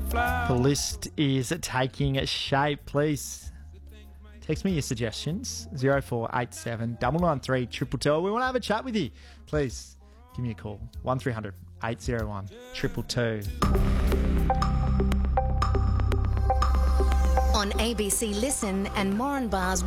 The list is taking shape. Please text me your suggestions. 0487 993 222. We want to have a chat with you. Please give me a call. 1300 801 222. On ABC Listen and Moranbah's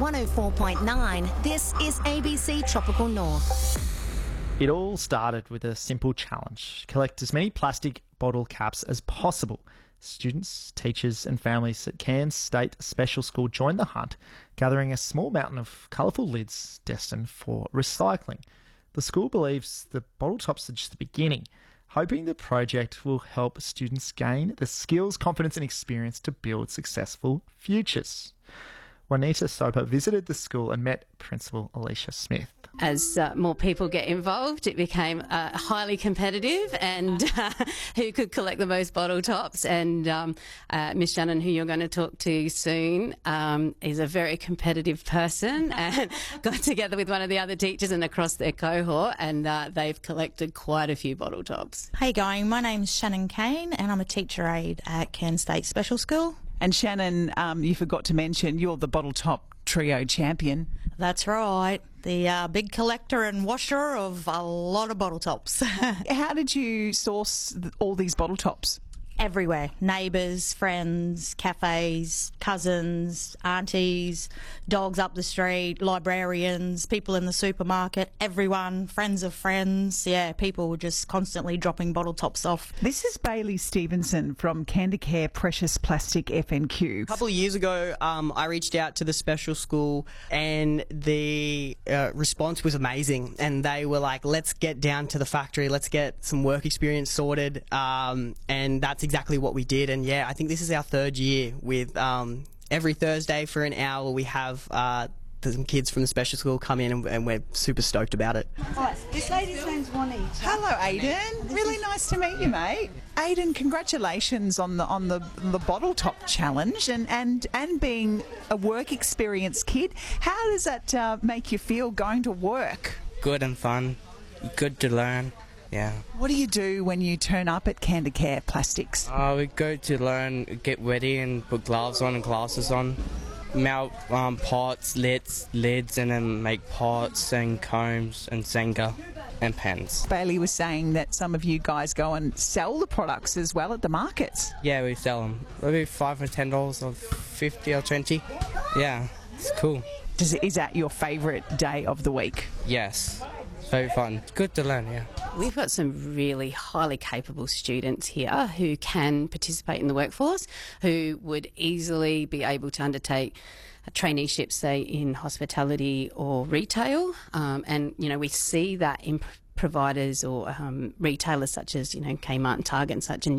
104.9, this is ABC Tropical North. It all started with a simple challenge. Collect as many plastic bottle caps as possible. Students, teachers and families at Cairns State Special School joined the hunt, gathering a small mountain of colourful lids destined for recycling. The school believes the bottle tops are just the beginning, hoping the project will help students gain the skills, confidence and experience to build successful futures. Juanita Soper visited the school and met Principal Alicia Smith. As more people get involved, it became highly competitive and who could collect the most bottle tops. And Miss Shannon, who you're going to talk to soon, is a very competitive person and got together with one of the other teachers and across their cohort, and they've collected quite a few bottle tops. Hey going, my name's Shannon Kane and I'm a teacher aide at Cairns State Special School. And Shannon, you forgot to mention you're the bottle top trio champion. That's right, the big collector and washer of a lot of bottle tops. How did you source all these bottle tops? Everywhere. Neighbours, friends, cafes, cousins, aunties, dogs up the street, librarians, people in the supermarket, everyone, friends of friends. Yeah, people were just constantly dropping bottle tops off. This is Bailey Stevenson from Candicare Precious Plastic FNQ. A couple of years ago, I reached out to the special school and the response was amazing. And they were like, let's get down to the factory, let's get some work experience sorted. And that's exactly what we did. And yeah, I think this is our third year with every Thursday for an hour we have some kids from the special school come in and we're super stoked about it. This lady's name's Juanita. Hello, Aiden. Really nice to meet you, mate. Aiden, congratulations on the bottle top challenge and being a work experience kid. How does that make you feel going to work? Good and fun. Good to learn. Yeah. What do you do when you turn up at Candicare Plastics? We go to learn, get ready and put gloves on and glasses on. Melt pots, lids, and then make pots and combs and Senga and pens. Bailey was saying that some of you guys go and sell the products as well at the markets. Yeah, we sell them. Maybe $5 or $10 or $50 or $20. Yeah, it's cool. Is that your favourite day of the week? Yes. Very fun. It's good to learn, yeah. We've got some really highly capable students here who can participate in the workforce, who would easily be able to undertake traineeships, say, in hospitality or retail. And, you know, we see that in providers or retailers such as, you know, Kmart and Target and such, and